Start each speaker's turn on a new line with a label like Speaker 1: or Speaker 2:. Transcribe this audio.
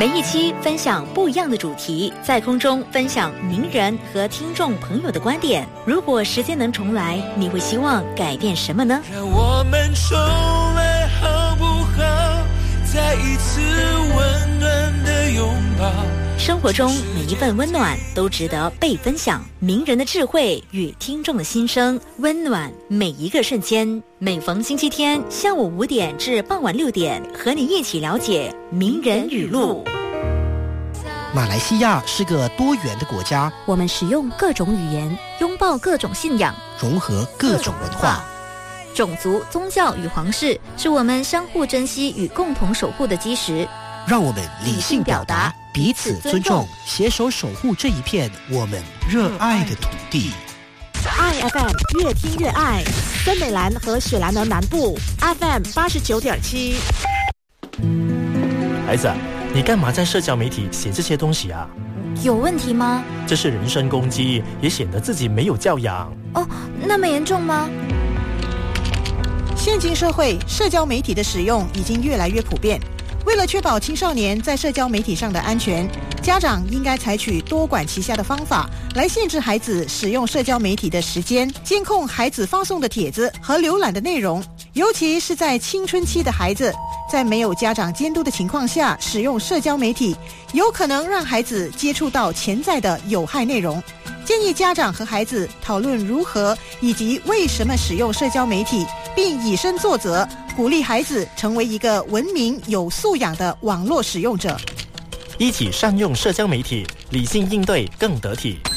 Speaker 1: 每一期分享不一样的主题，在空中分享名人和听众朋友的观点。如果时间能重来，你会希望改变什么呢？
Speaker 2: 让我们重来好不好？再一次温暖的拥抱。
Speaker 1: 生活中每一份温暖都值得被分享，名人的智慧与听众的心声，温暖每一个瞬间。每逢星期天下午5点至傍晚6点，和你一起了解名人语录。
Speaker 3: 马来西亚是个多元的国家，
Speaker 4: 我们使用各种语言，拥抱各种信仰，
Speaker 3: 融合各种文化。
Speaker 4: 种族、宗教与皇室是我们相互珍惜与共同守护的基石。
Speaker 3: 让我们理性表达，彼此尊重，携手守护这一片我们热爱的土地。
Speaker 5: IFM 越听越爱，森美兰和雪兰莪南部 FM 89.7。
Speaker 6: 孩子，你干嘛在社交媒体写这些东西啊？
Speaker 4: 有问题吗？
Speaker 6: 这是人身攻击，也显得自己没有教养。
Speaker 4: 哦，那么严重吗？
Speaker 5: 现今社会，社交媒体的使用已经越来越普遍。为了确保青少年在社交媒体上的安全，家长应该采取多管齐下的方法来限制孩子使用社交媒体的时间，监控孩子发送的帖子和浏览的内容，尤其是在青春期的孩子，在没有家长监督的情况下使用社交媒体，有可能让孩子接触到潜在的有害内容。建议家长和孩子讨论如何以及为什么使用社交媒体，并以身作则，鼓励孩子成为一个文明有素养的网络使用者。
Speaker 6: 一起善用社交媒体，理性应对更得体。